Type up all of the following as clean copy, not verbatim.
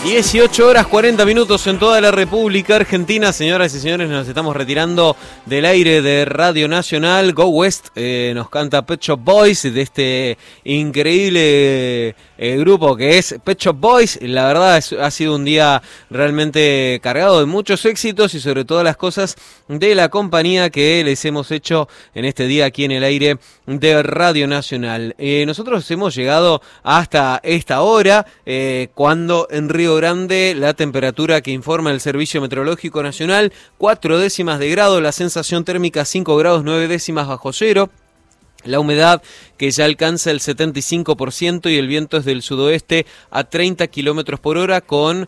18 horas 40 minutos en toda la República Argentina. Señoras y señores, nos estamos retirando del aire de Radio Nacional. Go West nos canta Pet Shop Boys, de este increíble grupo que es Pet Shop Boys. La verdad ha sido un día realmente cargado de muchos éxitos y sobre todo las cosas de la compañía que les hemos hecho en este día aquí en el aire de Radio Nacional. Nosotros hemos llegado hasta esta hora cuando en Río Grande la temperatura que informa el Servicio Meteorológico Nacional, 4 décimas de grado, la sensación térmica 5 grados 9 décimas bajo cero. La humedad que ya alcanza el 75% y el viento es del sudoeste a 30 kilómetros por hora con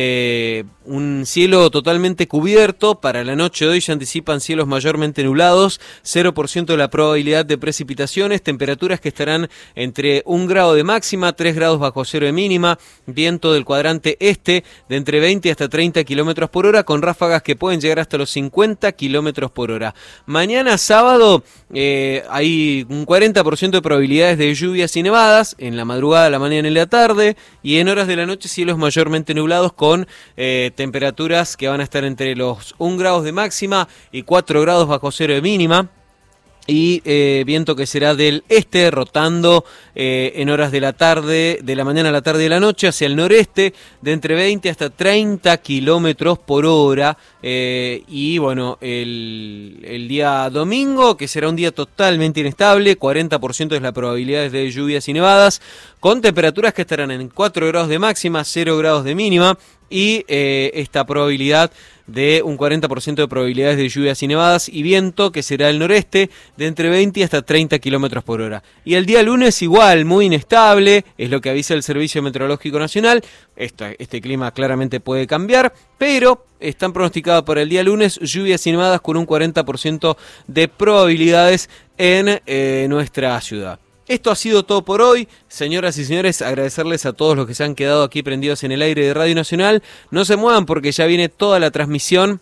un cielo totalmente cubierto. Para la noche de hoy se anticipan cielos mayormente nublados, 0% de la probabilidad de precipitaciones, temperaturas que estarán entre 1 grado de máxima, 3 grados bajo cero de mínima, viento del cuadrante este de entre 20 hasta 30 kilómetros por hora con ráfagas que pueden llegar hasta los 50 kilómetros por hora. Mañana sábado hay un 40% de probabilidades de lluvias y nevadas, en la madrugada, la mañana y la tarde, y en horas de la noche cielos mayormente nublados con temperaturas que van a estar entre los 1 grado de máxima y 4 grados bajo cero de mínima. Y viento que será del este, rotando en horas de la tarde, de la mañana a la tarde y la noche, hacia el noreste, de entre 20 hasta 30 kilómetros por hora. Y bueno, el día domingo, que será un día totalmente inestable, 40% es la probabilidad de lluvias y nevadas, con temperaturas que estarán en 4 grados de máxima, 0 grados de mínima, y esta probabilidad de un 40% de probabilidades de lluvias y nevadas y viento que será el noreste de entre 20 hasta 30 kilómetros por hora. Y el día lunes igual, muy inestable, es lo que avisa el Servicio Meteorológico Nacional. Este clima claramente puede cambiar, pero están pronosticadas para el día lunes lluvias y nevadas con un 40% de probabilidades en nuestra ciudad. Esto ha sido todo por hoy, señoras y señores, agradecerles a todos los que se han quedado aquí prendidos en el aire de Radio Nacional. No se muevan porque ya viene toda la transmisión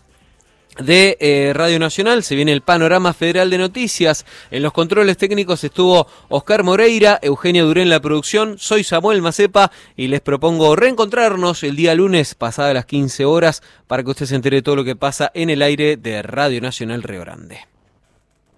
de Radio Nacional, se viene el panorama federal de noticias. En los controles técnicos estuvo Oscar Moreira, Eugenia Duré en la producción, soy Samuel Macepa y les propongo reencontrarnos el día lunes pasada las 15 horas para que usted se entere de todo lo que pasa en el aire de Radio Nacional Río Grande.